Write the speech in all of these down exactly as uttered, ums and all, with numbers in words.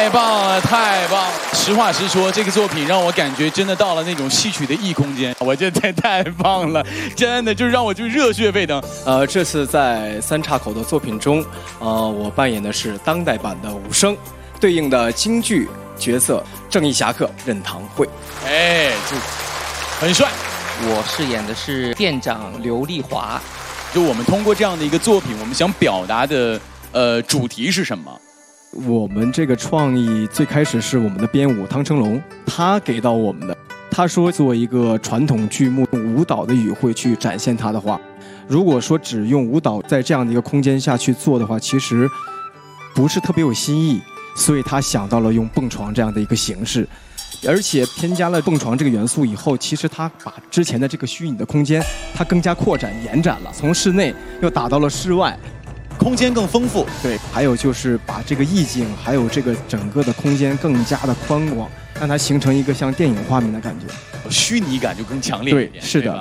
太棒了，太棒了！实话实说，这个作品让我感觉真的到了那种戏曲的异空间，我觉得太太棒了，真的就让我就热血沸腾。 呃，这次在三岔口的作品中，呃，我扮演的是当代版的武生，对应的京剧角色正义侠客任堂会。 哎，就很帅。 我饰演的是店长刘丽华。 就我们通过这样的一个作品，我们想表达的呃主题是什么？ 我们这个创意最开始是我们的编舞汤成龙，他给到我们的。他说，做一个传统剧目，用舞蹈的语汇去展现它的话，如果说只用舞蹈在这样的一个空间下去做的话，其实不是特别有新意。所以他想到了用蹦床这样的一个形式，而且添加了蹦床这个元素以后，其实他把之前的这个虚拟的空间，它更加扩展延展了，从室内又打到了室外。 空间更丰富， 对，还有就是把这个意境，还有这个整个的空间更加的宽广，让它形成一个像电影画面的感觉， 虚拟感就更强烈一点。 对，是的。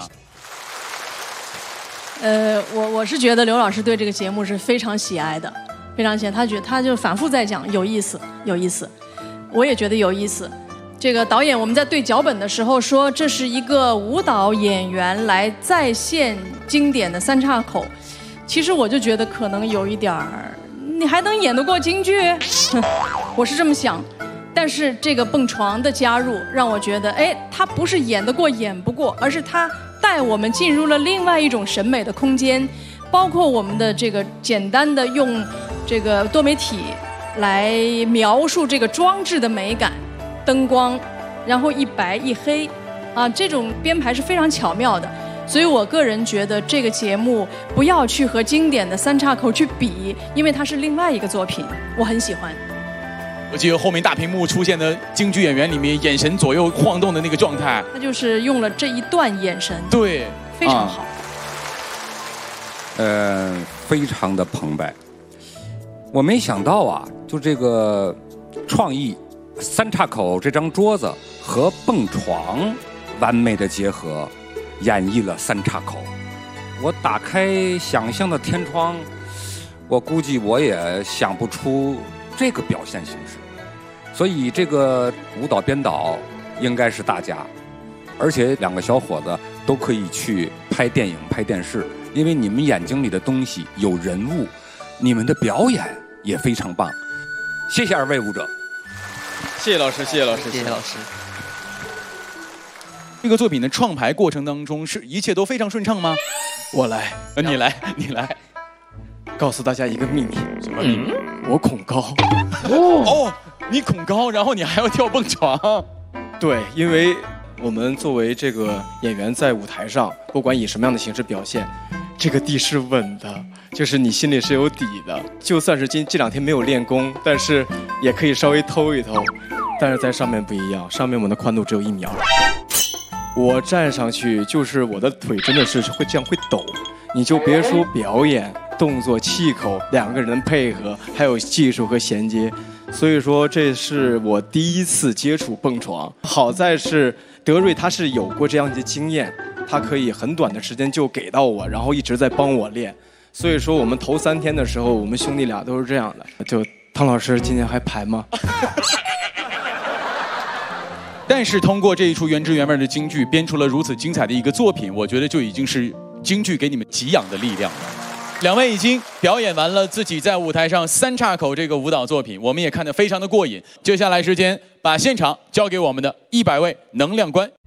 呃，我我是觉得刘老师对这个节目是非常喜爱的，非常喜爱。他觉得他就反复在讲有意思，有意思，我也觉得有意思。这个导演我们在对脚本的时候说，这是一个舞蹈演员来再现经典的三岔口。其实我就觉得可能有一点儿，你还能演得过京剧？我是这么想。但是这个蹦床的加入，让我觉得，哎，他不是演得过演不过，而是他带我们进入了另外一种审美的空间，包括我们的这个简单的用这个多媒体来描述这个装置的美感，灯光，然后一白一黑，啊，这种编排是非常巧妙的。所以我个人觉得这个节目不要去和经典的三岔口去比，因为它是另外一个作品，我很喜欢。 我记得后面大屏幕出现的京剧演员里面，眼神左右晃动的那个状态， 他就是用了这一段眼神， 对， 非常好。 啊、呃，非常的澎湃。我没想到啊，就这个创意，三岔口这张桌子和蹦床完美的结合。演绎了三岔口，我打开想象的天窗，我估计我也想不出这个表现形式，所以这个舞蹈编导应该是大家，而且两个小伙子都可以去拍电影、拍电视，因为你们眼睛里的东西有人物，你们的表演也非常棒。谢谢二位舞者， 谢谢老师，谢谢老师， 谢谢老师。 这个作品的创排过程当中，是一切都非常顺畅吗？ 我来， 呃、你来，你来， 告诉大家一个秘密。 什么秘密？ 嗯、我恐高。 哦哦，你恐高，然后你还要跳蹦床。 对，因为我们作为这个演员在舞台上，不管以什么样的形式表现，这个地是稳的，就是你心里是有底的。就算是今这两天没有练功，但是也可以稍微偷一偷。但是在上面不一样，上面我们的宽度只有一米二。我站上去，就是我的腿真的是会这样会抖，你就别说表演、动作、气口两个人配合，还有技术和衔接，所以说这是我第一次接触蹦床。好在是德瑞他是有过这样的经验，他可以很短的时间就给到我，然后一直在帮我练。所以说我们头三天的时候，我们兄弟俩都是这样的。就汤老师今天还排吗？ 但是通过这一出原汁原味的京剧，编出了如此精彩的一个作品，我觉得就已经是京剧给你们给养的力量了。两位已经表演完了自己在舞台上三岔口这个舞蹈作品，我们也看得非常的过瘾。接下来时间把现场交给我们的一百位能量官。